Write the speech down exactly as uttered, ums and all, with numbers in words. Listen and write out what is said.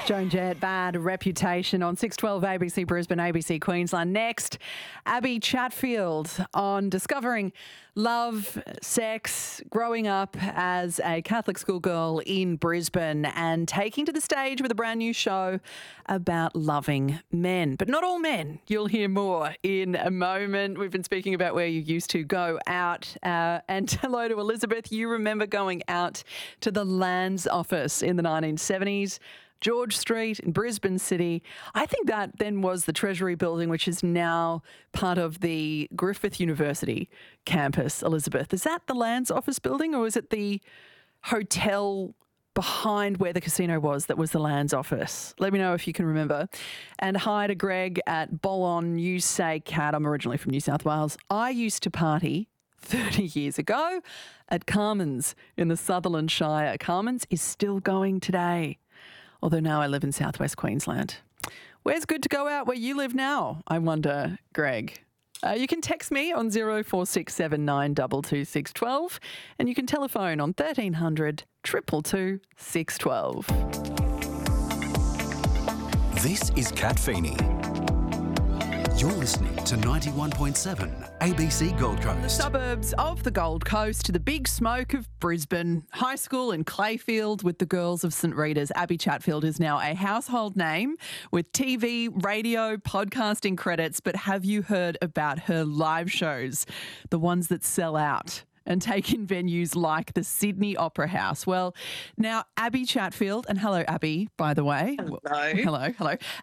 Joan Jett, Bad Reputation on six twelve A B C Brisbane, A B C Queensland. Next, Abby Chatfield on discovering love, sex, growing up as a Catholic schoolgirl in Brisbane and taking to the stage with a brand new show about loving men. But not all men. You'll hear more in a moment. We've been speaking about where you used to go out. Uh, and hello to Elizabeth. You remember going out to the Lands Office in the nineteen seventies. George Street in Brisbane City. I think that then was the Treasury Building, which is now part of the Griffith University campus, Elizabeth. Is that the Lands Office building, or is it the hotel behind where the casino was that was the Lands Office? Let me know if you can remember. And hi to Greg at Bolon. You say, Cat, I'm originally from New South Wales. I used to party thirty years ago at Carmen's in the Sutherland Shire. Carmen's is still going today, although now I live in southwest Queensland. Where's good to go out where you live now, I wonder, Greg? Uh, you can text me on zero four six seven nine two two six one two and you can telephone on thirteen hundred, two two two, six one two. This is Kat Feeney. You're listening to ninety-one point seven A B C Gold Coast. The suburbs of the Gold Coast to the big smoke of Brisbane. High school in Clayfield with the girls of St Rita's. Abby Chatfield is now a household name with T V, radio, podcasting credits. But have you heard about her live shows? The ones that sell out and take in venues like the Sydney Opera House. Well, now Abby Chatfield, and hello Abby, by the way. Hello. Hello, hello.